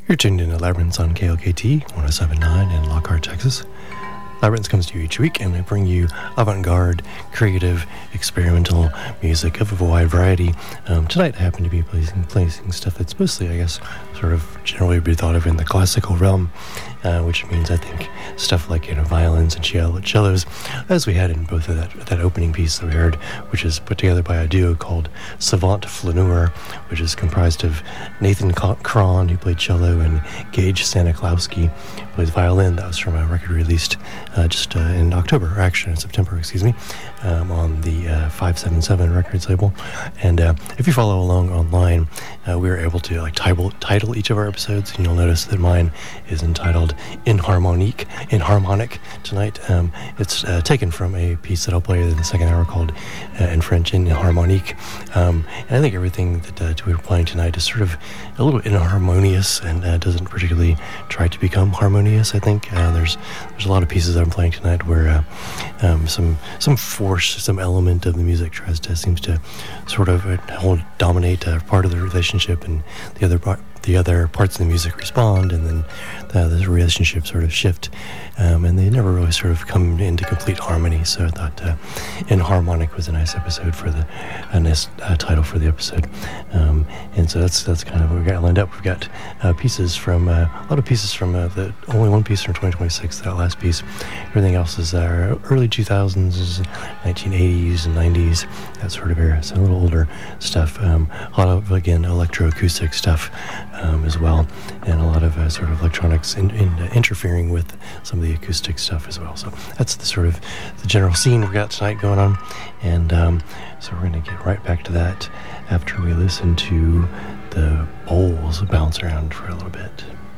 You're tuned in to Labyrinths on KLKT 107.9 in Lockhart, Texas. Labyrinths comes to you each week, and we bring you avant-garde, creative, experimental music of a wide variety. Tonight I happen to be placing stuff that's mostly, I guess, sort of generally be thought of in the classical realm, which means I think stuff like, violins and cellos, as we had in both of that opening piece that we heard, which is put together by a duo called Savant Flaneur, which is comprised of Nathan Cron, who played cello, and Gage Staniklowski, who plays violin. That was from a record released just in October, or actually in September, on the 577 Records label. And if you follow along online, we were able to title each of our episodes, and you'll notice that mine is entitled In Harmonic tonight. It's taken from a piece that I'll play in the second hour called in French In Harmonique. And I think everything that we're playing tonight is sort of a little inharmonious and doesn't particularly try to become harmonious. I think there's a lot of pieces that I'm playing tonight where some force, some element of the music seems to sort of dominate part of the relationship, and the other parts of the music respond, and then the relationship sort of shift, and they never really sort of come into complete harmony. So I thought In Harmonic was a nice episode for a nice title for the episode, and so that's kind of what we got lined up. We've got pieces from a lot of pieces from the only one piece from 2026. That last piece, everything else is early 2000s, 1980s and 90s, that sort of era. So a little older stuff. A lot of electroacoustic stuff as well, and a lot of sort of electronics interfering with some of the acoustic stuff as well. So that's the general scene we've got tonight going on, and so we're going to get right back to that after we listen to the bowls bounce around for a little bit.